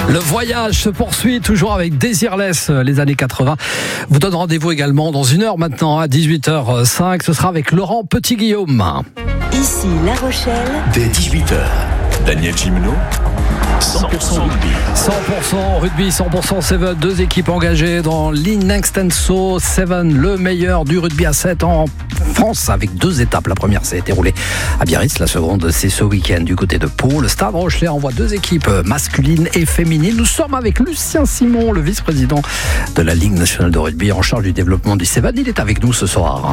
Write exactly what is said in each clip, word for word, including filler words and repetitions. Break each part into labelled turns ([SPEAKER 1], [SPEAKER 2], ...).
[SPEAKER 1] Le voyage se poursuit toujours avec Desireless, les années quatre-vingts. Vous donne rendez-vous également dans une heure maintenant à dix-huit heures cinq. Ce sera avec Laurent Petit-Guillaume.
[SPEAKER 2] Ici La Rochelle.
[SPEAKER 3] Dès dix-huit heures, Daniel Gimeno. cent pour cent rugby.
[SPEAKER 1] cent pour cent rugby, cent pour cent Seven. Deux équipes engagées dans l'Inextenso Seven, le meilleur du rugby à sept en France, avec deux étapes. La première s'est déroulée à Biarritz, la seconde c'est ce week-end du côté de Pau. Le Stade Rochelais envoie deux équipes masculines et féminines. Nous sommes avec Lucien Simon, le vice-président de la Ligue nationale de rugby en charge du développement du Seven. Il est avec nous ce soir.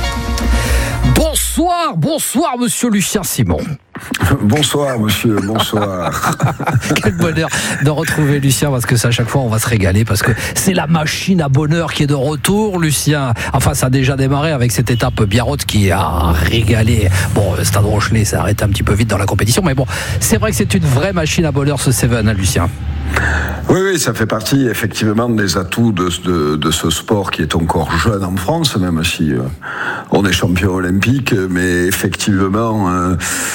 [SPEAKER 1] Bonsoir, bonsoir monsieur Lucien Simon.
[SPEAKER 4] Bonsoir monsieur, bonsoir.
[SPEAKER 1] Quel bonheur de retrouver Lucien, parce que ça, à chaque fois on va se régaler, parce que c'est la machine à bonheur qui est de retour, Lucien. Enfin, ça a déjà démarré avec cette étape Biarritz qui a régalé. Bon, Stade Rochelais s'est arrêté un petit peu vite dans la compétition, mais bon, c'est vrai que c'est une vraie machine à bonheur ce Seven, hein, Lucien.
[SPEAKER 4] Oui, oui, ça fait partie effectivement des atouts de, de, de ce sport qui est encore jeune en France, même si euh, on est champion olympique, mais effectivement, euh,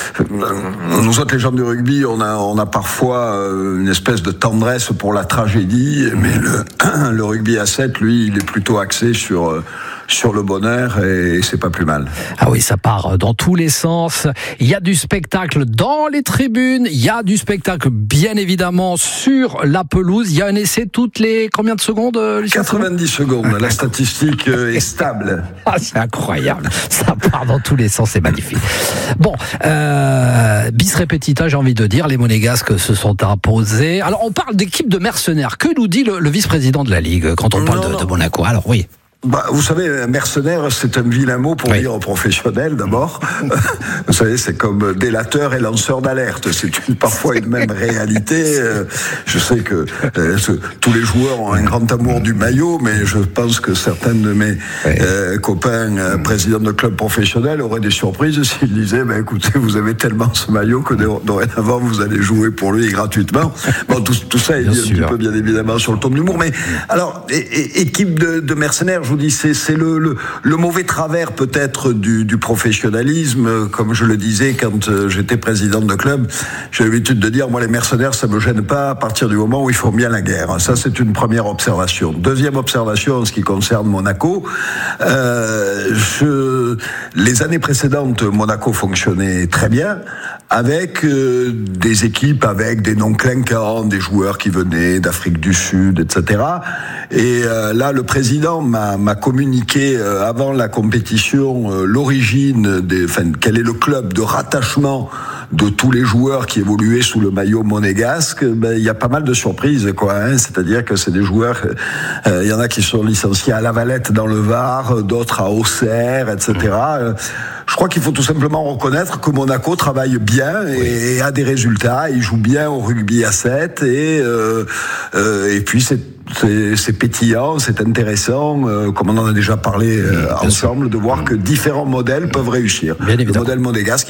[SPEAKER 4] nous autres les gens du rugby, on a, on a parfois euh, une espèce de tendresse pour la tragédie, mais le, le rugby à sept, lui, il est plutôt axé sur... Euh, sur le bonheur, et c'est pas plus mal.
[SPEAKER 1] Ah oui, ça part dans tous les sens. Il y a du spectacle dans les tribunes, il y a du spectacle bien évidemment sur la pelouse. Il y a un essai toutes les combien de secondes, Lucien ?
[SPEAKER 4] quatre-vingt-dix secondes, la statistique est stable.
[SPEAKER 1] Ah, c'est incroyable, ça part dans tous les sens, c'est magnifique. Bon, euh, bis repetita, j'ai envie de dire, les Monégasques se sont imposés. Alors on parle d'équipe de mercenaires, que nous dit le, le vice-président de la Ligue quand on parle
[SPEAKER 4] non,
[SPEAKER 1] de,
[SPEAKER 4] non.
[SPEAKER 1] de Monaco ? Alors oui.
[SPEAKER 4] Bah, vous savez, mercenaire, c'est un vilain mot pour
[SPEAKER 1] oui.
[SPEAKER 4] dire professionnel, d'abord. Vous savez, c'est comme délateur et lanceur d'alerte. C'est une, parfois une même réalité. Je sais que euh, tous les joueurs ont un grand amour du maillot, mais je pense que certains de mes oui. euh, copains euh, présidents de clubs professionnels auraient des surprises s'ils disaient, bah, écoutez, vous avez tellement ce maillot que dorénavant, vous allez jouer pour lui gratuitement. Bon, tout, tout ça est bien dit sûr. Un petit peu, bien évidemment, sur le ton de l'humour. Mais, alors, é- é- équipe de, de mercenaires, je vous dis, c'est, c'est le, le, le mauvais travers peut-être du, du professionnalisme. Comme je le disais quand euh, j'étais président de club, j'ai l'habitude de dire, moi les mercenaires ça me gêne pas à partir du moment où ils font bien la guerre. Ça c'est une première observation. Deuxième observation en ce qui concerne Monaco, euh, je, les années précédentes Monaco fonctionnait très bien avec euh, des équipes avec des noms clinquants, des joueurs qui venaient d'Afrique du Sud, et cetera. Et euh, là, le président m'a, m'a communiqué euh, avant la compétition euh, l'origine, des, enfin, quel est le club de rattachement de tous les joueurs qui évoluaient sous le maillot monégasque. Ben, il y a pas mal de surprises, quoi. Hein, c'est-à-dire que c'est des joueurs, euh, il y en a qui sont licenciés à La Valette dans le Var, d'autres à Auxerre, et cetera. Euh, je crois qu'il faut tout simplement reconnaître que Monaco travaille bien et, et a des résultats. Il joue bien au rugby à sept et euh, euh, et puis c'est C'est, c'est pétillant, c'est intéressant, euh, comme on en a déjà parlé euh, ensemble, de voir que différents modèles peuvent réussir. Le modèle monégasque,